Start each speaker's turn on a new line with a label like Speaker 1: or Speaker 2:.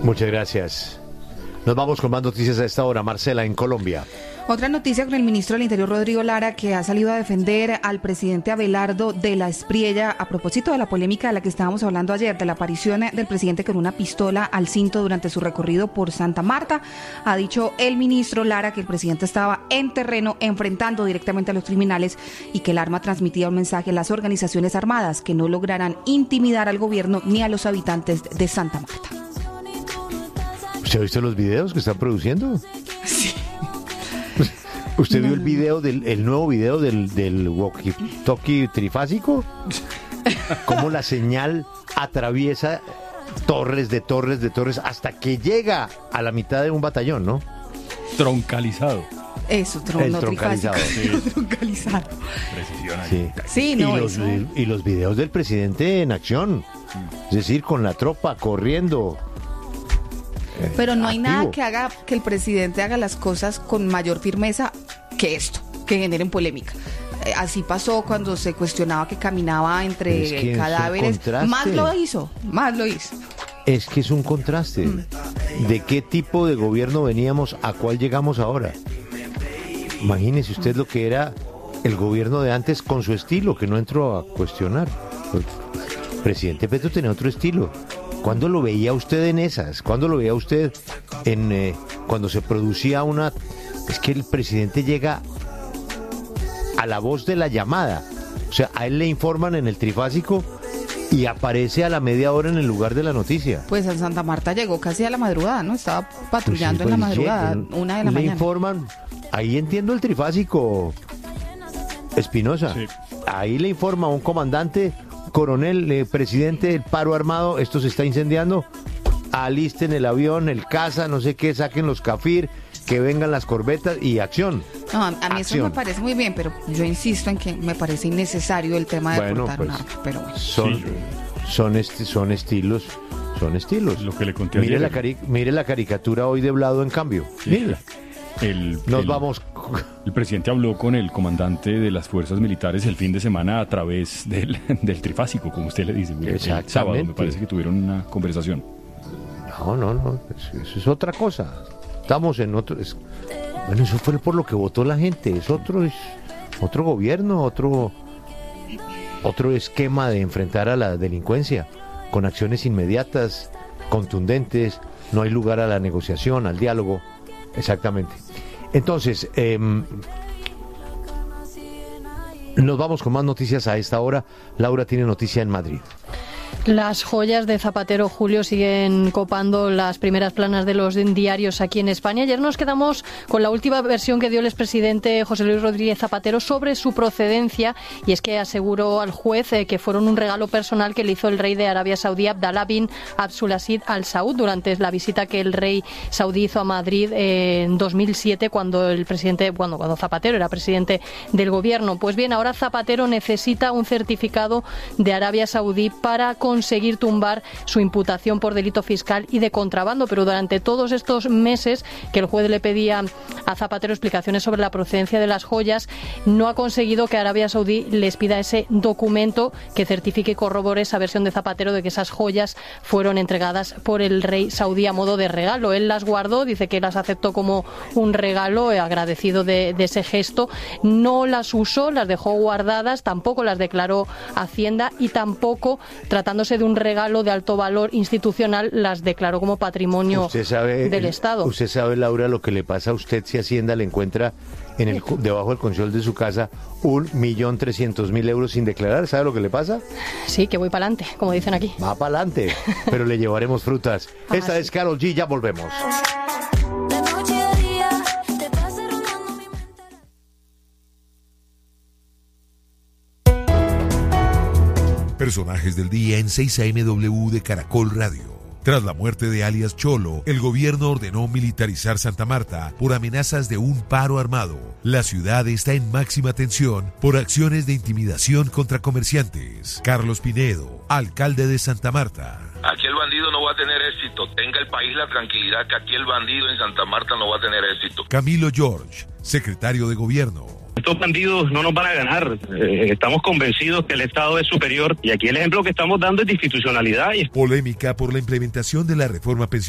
Speaker 1: Muchas gracias. Nos vamos con más noticias a esta hora. Marcela, en Colombia.
Speaker 2: Otra noticia con el ministro del Interior, Rodrigo Lara, que ha salido a defender al presidente Abelardo de la Espriella a propósito de la polémica de la que estábamos hablando ayer, de la aparición del presidente con una pistola al cinto durante su recorrido por Santa Marta. Ha dicho el ministro Lara que el presidente estaba en terreno enfrentando directamente a los criminales y que el arma transmitía un mensaje a las organizaciones armadas que no lograrán intimidar al gobierno ni a los habitantes de Santa Marta.
Speaker 1: ¿Usted ha visto los videos que están produciendo?
Speaker 2: Sí.
Speaker 1: ¿Usted vio el nuevo video del walkie-talkie trifásico? Cómo la señal atraviesa torres de torres hasta que llega a la mitad de un batallón, ¿no?
Speaker 3: Troncalizado.
Speaker 2: Eso,
Speaker 1: troncalizado.
Speaker 2: Sí. Troncalizado.
Speaker 3: Precisión ahí.
Speaker 1: Sí.
Speaker 2: Sí, no,
Speaker 1: y los videos del presidente en acción, es decir, con la tropa corriendo.
Speaker 2: Pero no hay
Speaker 1: activo.
Speaker 2: nada que haga que el presidente haga las cosas con mayor firmeza que esto, que generen polémica. Así pasó cuando se cuestionaba que caminaba entre cadáveres. Más lo hizo.
Speaker 1: Es que es un contraste. ¿De qué tipo de gobierno veníamos a cuál llegamos ahora? Imagínese usted lo que era el gobierno de antes con su estilo, que no entró a cuestionar. El presidente Petro tenía otro estilo. ¿Cuándo lo veía usted en esas? ¿Cuándo lo veía usted en cuando se producía una... Es que el presidente llega a la voz de la llamada. O sea, a él le informan en el trifásico y aparece a la media hora en el lugar de la noticia.
Speaker 2: Pues en Santa Marta llegó casi a la madrugada, ¿no? Estaba patrullando en la madrugada, 1 de la mañana.
Speaker 1: Le informan, ahí entiendo el trifásico, Espinosa. Sí. Ahí le informa a un comandante... Coronel, presidente del paro armado, esto se está incendiando, alisten el avión, el caza, no sé qué, saquen los Cafir, que vengan las corbetas y acción.
Speaker 2: No, a mí eso me parece muy bien, pero yo insisto en que me parece innecesario el tema de portar un arma, pero bueno.
Speaker 1: Son estilos.
Speaker 3: Lo que le conté
Speaker 1: mire la caricatura hoy de Blado, en cambio, sí. Mírela. Vamos.
Speaker 3: El presidente habló con el comandante de las fuerzas militares el fin de semana a través del trifásico, como usted le dice.
Speaker 1: Exactamente.
Speaker 3: El sábado me parece que tuvieron una conversación.
Speaker 1: No, eso es otra cosa. Estamos en otro... Bueno, eso fue por lo que votó la gente. Es otro gobierno, otro esquema de enfrentar a la delincuencia, con acciones inmediatas, contundentes. No hay lugar a la negociación, al diálogo. Exactamente. Entonces, nos vamos con más noticias a esta hora. Laura tiene noticia en Madrid.
Speaker 4: Las joyas de Zapatero, Julio, siguen copando las primeras planas de los diarios aquí en España. Ayer nos quedamos con la última versión que dio el expresidente José Luis Rodríguez Zapatero sobre su procedencia, y es que aseguró al juez que fueron un regalo personal que le hizo el rey de Arabia Saudí, Abdalá bin Abdulaziz Al Saud, durante la visita que el rey saudí hizo a Madrid en 2007, cuando Zapatero era presidente del gobierno. Pues bien, ahora Zapatero necesita un certificado de Arabia Saudí para conseguir tumbar su imputación por delito fiscal y de contrabando, pero durante todos estos meses que el juez le pedía a Zapatero explicaciones sobre la procedencia de las joyas, no ha conseguido que Arabia Saudí les pida ese documento que certifique y corrobore esa versión de Zapatero de que esas joyas fueron entregadas por el rey saudí a modo de regalo. Él las guardó, dice que las aceptó como un regalo, agradecido de ese gesto. No las usó, las dejó guardadas, tampoco las declaró Hacienda y tampoco, tratándose de un regalo de alto valor institucional, las declaró como patrimonio del Estado.
Speaker 1: Usted sabe, Laura, lo que le pasa a usted si Hacienda le encuentra debajo del control de su casa 1.300.000 euros sin declarar. ¿Sabe lo que le pasa?
Speaker 4: Sí, que voy para adelante, como dicen aquí.
Speaker 1: Va para adelante, pero le llevaremos frutas. Esta es Karol G, ya volvemos.
Speaker 5: Personajes del día en 6 AM de Caracol Radio. Tras la muerte de alias Cholo, el gobierno ordenó militarizar Santa Marta por amenazas de un paro armado. La ciudad está en máxima tensión por acciones de intimidación contra comerciantes. Carlos Pinedo, alcalde de Santa Marta.
Speaker 6: Aquí el bandido no va a tener éxito. Tenga el país la tranquilidad que aquí el bandido en Santa Marta no va a tener éxito.
Speaker 5: Camilo George, secretario de Gobierno.
Speaker 7: Estos bandidos no nos van a ganar. Estamos convencidos que el Estado es superior y aquí el ejemplo que estamos dando es de institucionalidad.
Speaker 5: Polémica por la implementación de la reforma pensional.